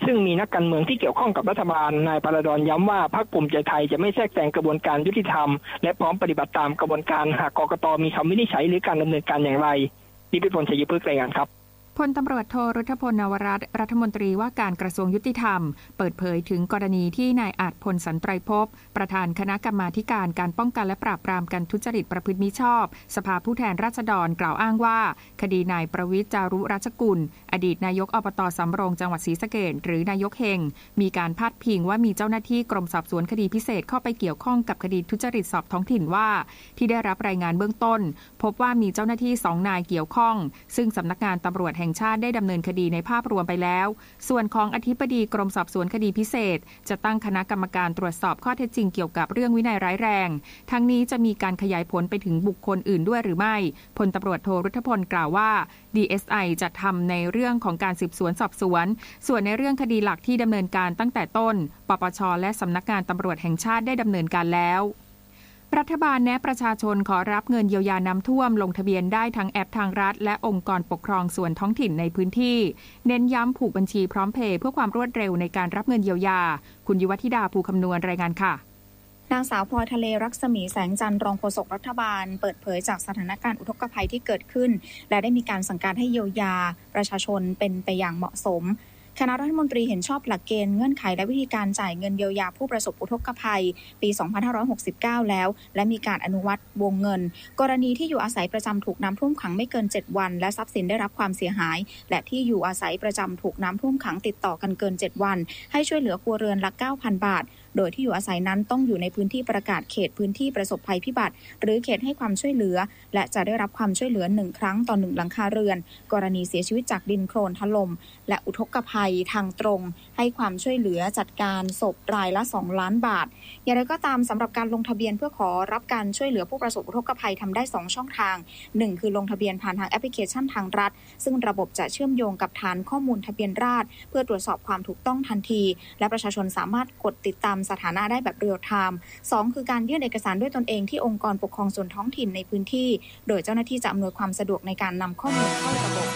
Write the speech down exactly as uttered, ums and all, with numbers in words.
ซึ่งมีนักการเมืองที่เกี่ยวข้องกับรัฐบาลนายปรดรย้ำว่าพรรคภูมิใจไทยจะไม่แทรกแซงกระบวนการยุติธรรมและพร้อมปฏิบัติตามกระบวนการหากกกต.มีคำวินิจฉัยหรือการดำเนินการอย่างไรนิพิพล ชัยพฤกษ์รายงานครับพลตำรวจโทรุทธพล นวรัตน์รัฐมนตรีว่าการกระทรวงยุติธรรมเปิดเผยถึงกรณีที่นายอาจพลสันไตรภพประธานคณะกรรมาธิการการป้องกันและปราบปรามการทุจริตประพฤติมิชอบสภาผู้แทนราษฎรกล่าวอ้างว่าคดีนายประวิตร จารุราชกุลอดีตนายกอบต.สำโรงจังหวัดศรีสะเกษหรือนายกเฮงมีการพาดพิงว่ามีเจ้าหน้าที่กรมสอบสวนคดีพิเศษเข้าไปเกี่ยวข้องกับคดีทุจริตสอบท้องถิ่นว่าที่ได้รับรายงานเบื้องต้นพบว่ามีเจ้าหน้าที่สองนายเกี่ยวข้องซึ่งสำนักงานตำรวจแห่งชาติได้ดำเนินคดีในภาพรวมไปแล้วส่วนของอธิบดีกรมสอบสวนคดีพิเศษจะตั้งคณะกรรมการตรวจสอบข้อเท็จจริงเกี่ยวกับเรื่องวินัยร้ายแรงทั้งนี้จะมีการขยายผลไปถึงบุคคลอื่นด้วยหรือไม่พลตำรวจโทรุทธพลกล่าวว่า ดี เอส ไอ จะทำในเรื่องของการสืบสวนสอบสวนส่วนในเรื่องคดีหลักที่ดำเนินการตั้งแต่ต้นปปช.และสำนักงานตำรวจแห่งชาติได้ดำเนินการแล้วรัฐบาลแนะประชาชนขอรับเงินเยียวยาน้ำท่วมลงทะเบียนได้ทั้งแอปทางรัฐและองค์กรปกครองส่วนท้องถิ่นในพื้นที่เน้นย้ำผูกบัญชีพร้อมเพย์เพื่อความรวดเร็วในการรับเงินเยียวยาคุณยุวธิดาภูคำนวณรายงานค่ะนางสาวพลอยทะเลรักษมีแสงจันทร์รองโฆษกรัฐบาลเปิดเผยจากสถานการณ์อุทกภัยที่เกิดขึ้นและได้มีการสั่งการให้เยียวยาประชาชนเป็นไปอย่างเหมาะสมคณะรัฐมนตรีเห็นชอบหลักเกณฑ์เงื่อนไขและวิธีการจ่ายเงินเยียวยาผู้ประสบอุทกภัยปีสองพันห้าร้อยหกสิบเก้าแล้วและมีการอนุมัติวงเงินกรณีที่อยู่อาศัยประจำถูกน้ำท่วมขังไม่เกินเจ็ดวันและทรัพย์สินได้รับความเสียหายและที่อยู่อาศัยประจำถูกน้ำท่วมขังติดต่อกันเกินเจ็ดวันให้ช่วยเหลือครัวเรือนละ เก้าพัน บาทโดยที่อยู่อาศัยนั้นต้องอยู่ในพื้นที่ประกาศเขตพื้นที่ประสบภัยพิบัติหรือเขตให้ความช่วยเหลือและจะได้รับความช่วยเหลือหนึ่งครั้งต่อหนึ่งหลังคาเรือนกรณีเสียชีวิตจากดินโคลนถล่มและอุทกภัยทางตรงให้ความช่วยเหลือจัดการศพรายละสองล้านบาทอย่างไรก็ตามสำหรับการลงทะเบียนเพื่อขอรับการช่วยเหลือผู้ประสบอุทกภัยทำได้สองช่องทางหนึ่งคือลงทะเบียนผ่านทางแอปพลิเคชันทางรัฐซึ่งระบบจะเชื่อมโยงกับฐานข้อมูลทะเบียนราษฎร์เพื่อตรวจสอบความถูกต้องทันทีและประชาชนสามารถกดติดตามสถานะได้แบบเรียลไทม์สองคือการยื่นเอกสารด้วยตนเองที่องค์กรปกครองส่วนท้องถิ่นในพื้นที่โดยเจ้าหน้าที่จะอำนวยความสะดวกในการนำข้อมูลเข้าระบบ